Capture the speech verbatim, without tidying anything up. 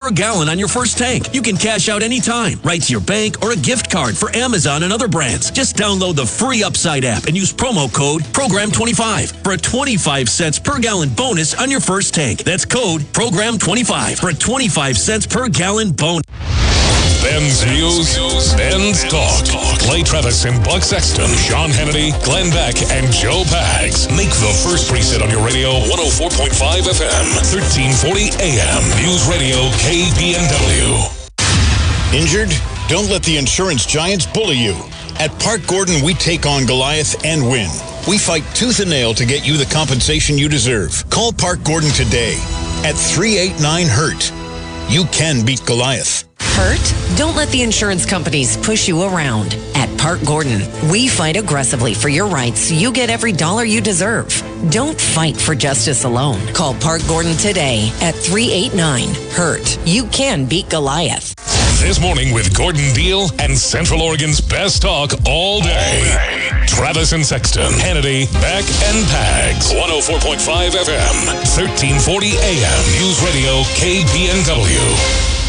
per gallon on your first tank. You can cash out anytime, right to your bank or a gift card for Amazon and other brands. Just download the free Upside app and use promo code program twenty-five for a twenty-five cents per gallon bonus on your first tank. That's code program twenty-five for a twenty-five cents per gallon bonus. Ben's News, Ben's Talk. Clay Travis and Buck Sexton, Sean Hannity, Glenn Beck, and Joe Pags. Make the first preset on your radio, one oh four point five F M, thirteen forty A M. News Radio K B N W. Injured? Don't let the insurance giants bully you. At Park Gordon, we take on Goliath and win. We fight tooth and nail to get you the compensation you deserve. Call Park Gordon today at three eight nine hurt. You can beat Goliath. Hurt? Don't let the insurance companies push you around. At Park Gordon, we fight aggressively for your rights so you get every dollar you deserve. Don't fight for justice alone. Call Park Gordon today at three eight nine hurt. You can beat Goliath. This morning with Gordon Deal and Central Oregon's best talk all day. Travis and Sexton, Hannity, Beck, and Pags. one oh four point five F M, thirteen forty A M. News Radio K B N W.